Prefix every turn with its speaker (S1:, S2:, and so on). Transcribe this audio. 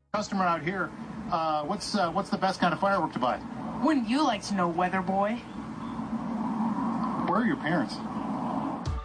S1: Customer out here, what's the best kind of firework to buy?
S2: Wouldn't you like to know, Weather Boy?
S1: Where are your parents?